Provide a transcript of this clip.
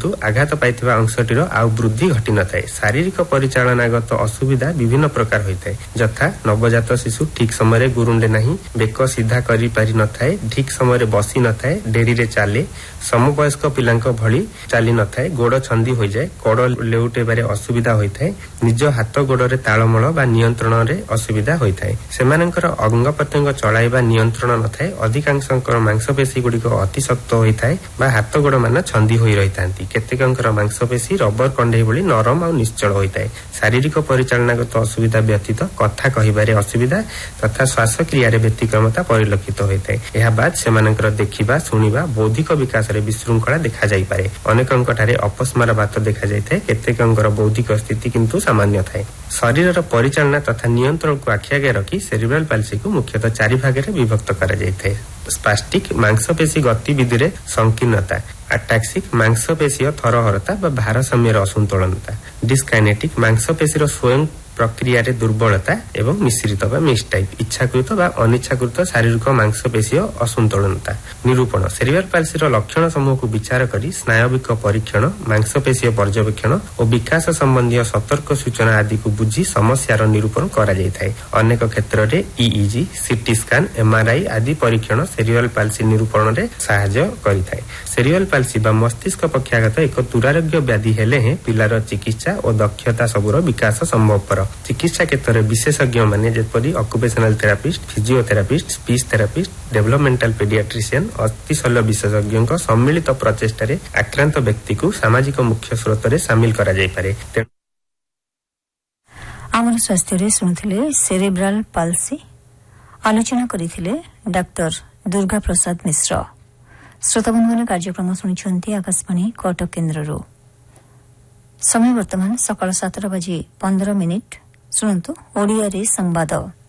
किंतु आघात पाइथिबा अंशटीर आउ वृद्धि घटी न थाए। शारीरिक परिचालनागत असुविधा विभिन्न प्रकार होइथाए, जथा नवजात शिशु ठीक समय गुरुंडे नहीं, बेक सीधा करि पारि न थाए, ठीक समय बसी न थाए, डेरी रे चाले, समवयस्क पिलांक भली चाली न थाए, गोड़ छंदी हो जाए, कड़ लेउटेबारे असुविधा होइथाए, निज हाथ गोड़े तालमल बा नियंत्रण रे असुविधा होइथाए। सेमानंकर अंग प्रत्यंग चलाइबा नियंत्रण न थाए, अधिकांशंकर मांसपेशी गुड़िक अति शक्त होइथाए बा हाथ गोड़ मान छंदी होई रहितांती। केतेकंकर मांसपेशी रबर कंढे भली नरम और निश्चल होइथाए। शारीरिक परिचालनागत असुविधा व्यतीत कथा कहिबारे असुविधा तथा श्वासक्रिया रे व्यतिक्रमता परिलक्षित होइथाए। एहा बाद सेमानंकर देखिबा सुनिबा बौद्धिक विकास रे विशृंखला देखा जाई पारे। अनेकंकठारे अपस्मार बात देखा जाइथाए, केतेकंकर बौद्धिक स्थिति किंतु सामान्य थाए। शरीरर परिचालना तथा नियंत्रण को आखि आगे रखी सेरिब्रल पाल्सी को मुख्यतः 4 भाग में विभक्त करा जाइथाए। स्पास्टिक मांसपेशी गतिविधि रे संकीर्णता, अटैक्सिक मांसपेशीय थरहरता बा भारसाम्यर असंतुलनता, डिस्काइनेटिक मांसपेशीर स्वयं प्रक्रिया रे दुर्बलता एवं मिश्रित बा मिक्स टाइप, इच्छाकृत बा अनिच्छाकृत शारीरिक मांसपेशीय असंतुलनता। निरूपण सेरिब्रल पाल्सीर लक्षण समूह को विचार करी स्नायविक परीक्षण, मांसपेशीय पर्यवेक्षण और विकास संबंधी सतर्क सूचना आदि को बुझी समस्यार निरूपण करा जाइथाए। अनेक क्षेत्र रे ईईजी, सीटी स्कैन, एमआरआई आदि परीक्षण सेरिब्रल पाल्सी निरूपण रे सहायता करिथाए। सेरिब्रल पाल्सी बा मस्तिष्क पक्षाघात एक दुरारोग्य व्याधि हेले हैं पिलार चिकित्सा और दक्षता सबुर विकास संभवपर। चिकित्सा क्षेत्र में विशेषज्ञ माने जेपरि occupational therapist, physiotherapist, speech therapist, developmental paediatrician, अतिशल्य विशेषज्ञ सम्मिलित प्रचेष्टा रे आक्रांत व्यक्ति को सामाजिक मुख्य स्रोत रे शामिल करा जाय पारे। आमर स्वास्थ्य रे सुनथिले सेरेब्रल पाल्सी आलोचना करिथिले डॉक्टर दुर्गा प्रसाद मिश्र। श्रोताबंधुମାନେ कार्यक्रम शुणुछन्ति आकाशवाणी कटक केन्द्रରୁ। समय वर्तमान सकाळ 7:15 शुणन्तु ओडिया रे संवाद।